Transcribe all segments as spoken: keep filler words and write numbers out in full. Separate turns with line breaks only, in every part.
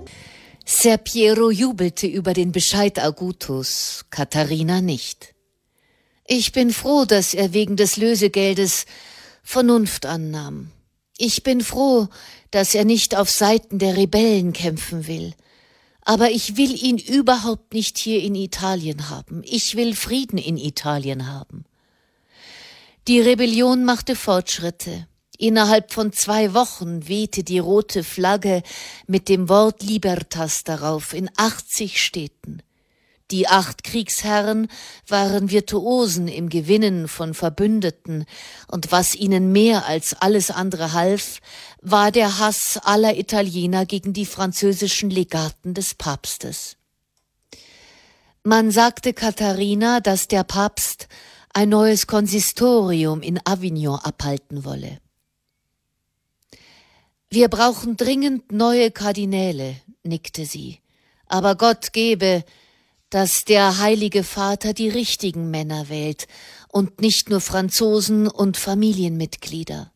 Ser Piero jubelte über den Bescheid Agutos, Katharina nicht. Ich bin froh, dass er wegen des Lösegeldes Vernunft annahm. Ich bin froh, dass er nicht auf Seiten der Rebellen kämpfen will. Aber ich will ihn überhaupt nicht hier in Italien haben. Ich will Frieden in Italien haben. Die Rebellion machte Fortschritte. Innerhalb von zwei Wochen wehte die rote Flagge mit dem Wort Libertas darauf in achtzig Städten. Die acht Kriegsherren waren Virtuosen im Gewinnen von Verbündeten, und was ihnen mehr als alles andere half, war der Hass aller Italiener gegen die französischen Legaten des Papstes. Man sagte Katharina, dass der Papst ein neues Konsistorium in Avignon abhalten wolle. »Wir brauchen dringend neue Kardinäle«, nickte sie, »aber Gott gebe, dass der Heilige Vater die richtigen Männer wählt und nicht nur Franzosen und Familienmitglieder.«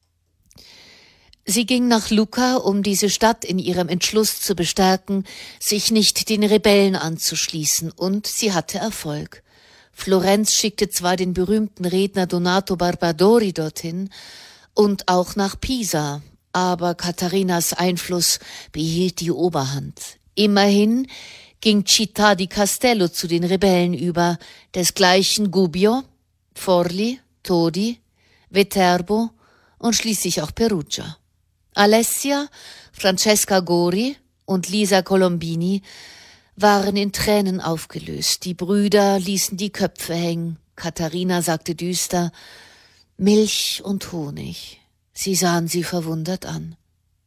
Sie ging nach Lucca, um diese Stadt in ihrem Entschluss zu bestärken, sich nicht den Rebellen anzuschließen, und sie hatte Erfolg. Florenz schickte zwar den berühmten Redner Donato Barbadori dorthin und auch nach Pisa, aber Katharinas Einfluss behielt die Oberhand. Immerhin ging Città di Castello zu den Rebellen über, desgleichen Gubbio, Forli, Todi, Viterbo und schließlich auch Perugia. Alessia, Francesca Gori und Lisa Colombini waren in Tränen aufgelöst. Die Brüder ließen die Köpfe hängen. Katharina sagte düster: »Milch und Honig.« Sie sahen sie verwundert an.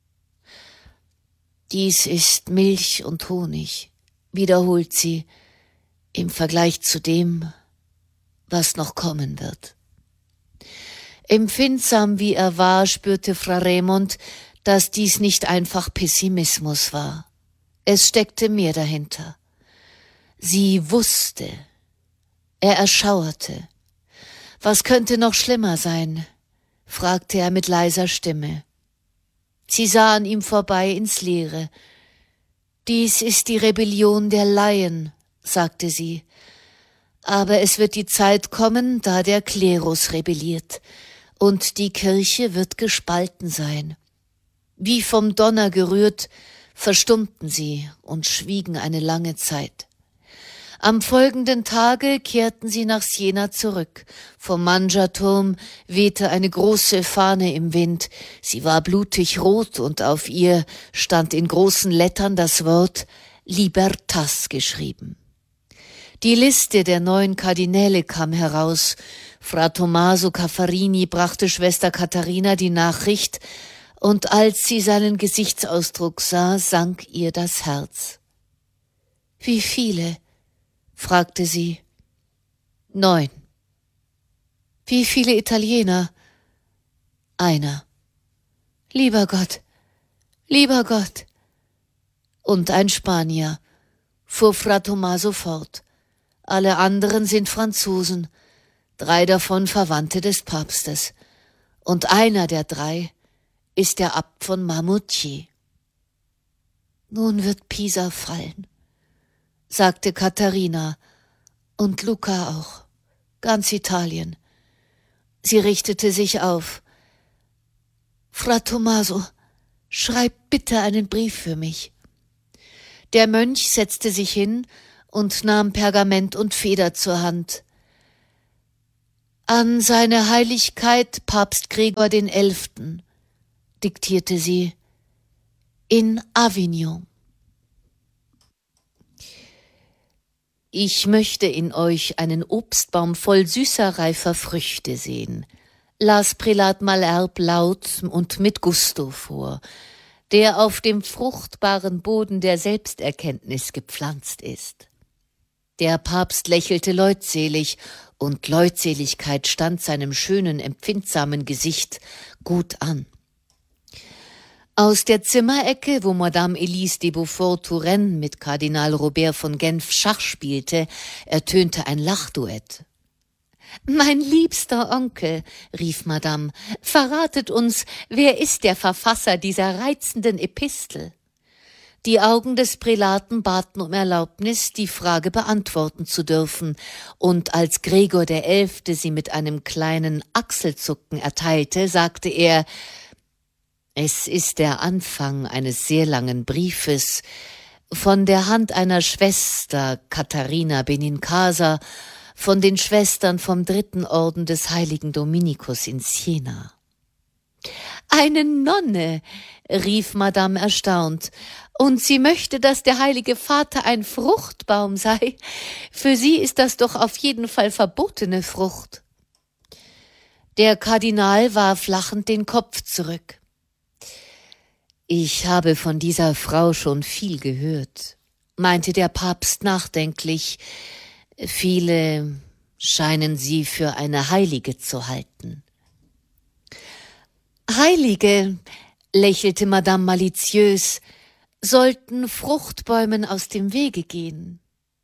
»Dies ist Milch und Honig«, wiederholt sie, »im Vergleich zu dem, was noch kommen wird.« Empfindsam wie er war, spürte Fra Raimond, dass dies nicht einfach Pessimismus war. Es steckte mehr dahinter. Sie wusste. Er erschauerte. Was könnte noch schlimmer sein? Fragte er mit leiser Stimme. Sie sah an ihm vorbei ins Leere. »Dies ist die Rebellion der Laien«, sagte sie. »Aber es wird die Zeit kommen, da der Klerus rebelliert, und die Kirche wird gespalten sein.« Wie vom Donner gerührt, verstummten sie und schwiegen eine lange Zeit. Am folgenden Tage kehrten sie nach Siena zurück. Vom Mangiaturm wehte eine große Fahne im Wind. Sie war blutig rot und auf ihr stand in großen Lettern das Wort Libertas geschrieben. Die Liste der neuen Kardinäle kam heraus. Fra Tommaso Caffarini brachte Schwester Katharina die Nachricht, und als sie seinen Gesichtsausdruck sah, sank ihr das Herz. »Wie viele?« fragte sie. »Neun.« »Wie viele Italiener?« »Einer.« »Lieber Gott, lieber Gott.« »Und ein Spanier«, fuhr Fra Tommaso fort. »Alle anderen sind Franzosen, drei davon Verwandte des Papstes. Und einer der drei ist der Abt von Marmocci.« »Nun wird Pisa fallen«, sagte Katharina, »und Lucca auch, ganz Italien.« Sie richtete sich auf. »Fra Tommaso, schreib bitte einen Brief für mich.« Der Mönch setzte sich hin und nahm Pergament und Feder zur Hand. »An seine Heiligkeit Papst Gregor den Elften«, diktierte sie, »in Avignon. Ich möchte in euch einen Obstbaum voll süßer, reifer Früchte sehen«, las Prälat Malherbe laut und mit Gusto vor, der auf dem fruchtbaren Boden der Selbsterkenntnis gepflanzt ist. Der Papst lächelte leutselig, und Leutseligkeit stand seinem schönen, empfindsamen Gesicht gut an. Aus der Zimmerecke, wo Madame Elise de Beaufort-Touraine mit Kardinal Robert von Genf Schach spielte, ertönte ein Lachduett. »Mein liebster Onkel«, rief Madame, »verratet uns, wer ist der Verfasser dieser reizenden Epistel?« Die Augen des Prälaten baten um Erlaubnis, die Frage beantworten zu dürfen, und als Gregor der Elfte sie mit einem kleinen Achselzucken erteilte, sagte er: »Es ist der Anfang eines sehr langen Briefes von der Hand einer Schwester, Katharina Benincasa, von den Schwestern vom dritten Orden des heiligen Dominikus in Siena.« »Eine Nonne«, rief Madame erstaunt, »und sie möchte, dass der heilige Vater ein Fruchtbaum sei. Für sie ist das doch auf jeden Fall verbotene Frucht.« Der Kardinal warf lachend den Kopf zurück. »Ich habe von dieser Frau schon viel gehört«, meinte der Papst nachdenklich. »Viele scheinen sie für eine Heilige zu halten.« »Heilige«, lächelte Madame maliziös, »sollten Fruchtbäumen aus dem Wege gehen.«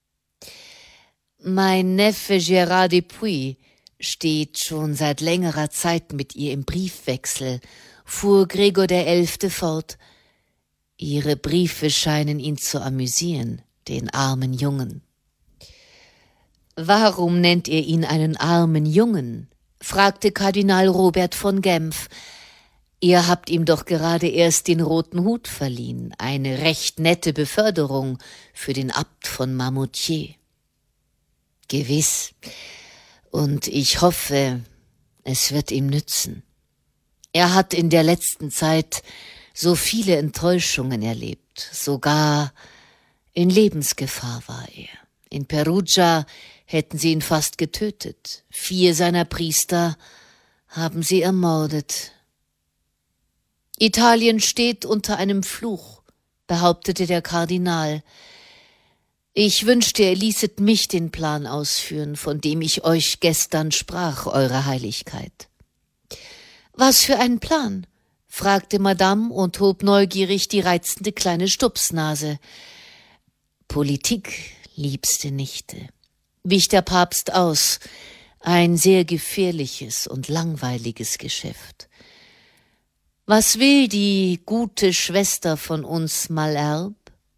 »Mein Neffe Gérard Depuis steht schon seit längerer Zeit mit ihr im Briefwechsel«, fuhr Gregor der Elfte fort. »Ihre Briefe scheinen ihn zu amüsieren, den armen Jungen.« »Warum nennt ihr ihn einen armen Jungen?«, fragte Kardinal Robert von Genf. »Ihr habt ihm doch gerade erst den roten Hut verliehen, eine recht nette Beförderung für den Abt von Marmoutier.« »Gewiss, und ich hoffe, es wird ihm nützen. Er hat in der letzten Zeit so viele Enttäuschungen erlebt, sogar in Lebensgefahr war er. In Perugia hätten sie ihn fast getötet. Vier seiner Priester haben sie ermordet. »Italien steht unter einem Fluch«, behauptete der Kardinal. »Ich wünschte, ihr ließet mich den Plan ausführen, von dem ich euch gestern sprach, Eure Heiligkeit.« »Was für einen Plan?«, fragte Madame und hob neugierig die reizende kleine Stupsnase. »Politik, liebste Nichte«, wich der Papst aus, »ein sehr gefährliches und langweiliges Geschäft. Was will die gute Schwester von uns, Malherbe?«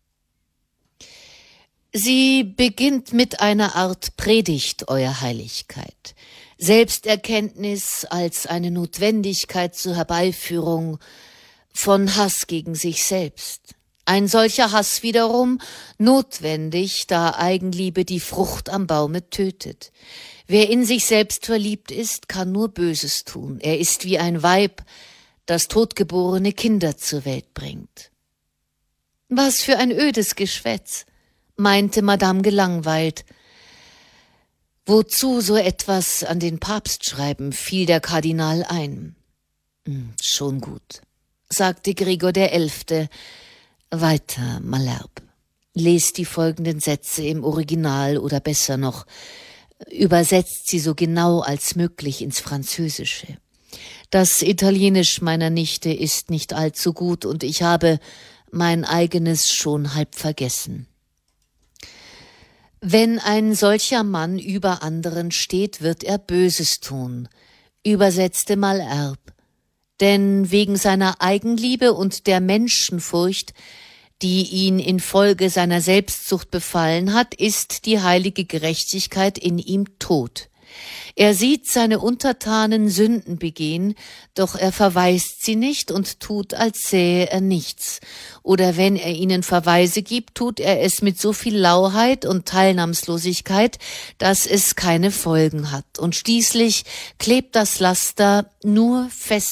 »Sie beginnt mit einer Art Predigt, Euer Heiligkeit. Selbsterkenntnis als eine Notwendigkeit zur Herbeiführung von Hass gegen sich selbst. Ein solcher Hass wiederum notwendig, da Eigenliebe die Frucht am Baume tötet. Wer in sich selbst verliebt ist, kann nur Böses tun. Er ist wie ein Weib, das totgeborene Kinder zur Welt bringt.« »Was für ein ödes Geschwätz«, meinte Madame gelangweilt. »Wozu so etwas an den Papst schreiben?«, fiel der Kardinal ein. Hm, »Schon gut«, sagte Gregor der Elfte. »Weiter, Malherbe. Lest die folgenden Sätze im Original oder besser noch, übersetzt sie so genau als möglich ins Französische. Das Italienisch meiner Nichte ist nicht allzu gut und ich habe mein eigenes schon halb vergessen. »Wenn ein solcher Mann über anderen steht, wird er Böses tun«, übersetzte Malherbe, »denn wegen seiner Eigenliebe und der Menschenfurcht, die ihn infolge seiner Selbstsucht befallen hat, ist die heilige Gerechtigkeit in ihm tot. Er sieht seine Untertanen Sünden begehen, doch er verweist sie nicht und tut, als sähe er nichts. Oder wenn er ihnen Verweise gibt, tut er es mit so viel Lauheit und Teilnahmslosigkeit, dass es keine Folgen hat. Und schließlich klebt das Laster nur fest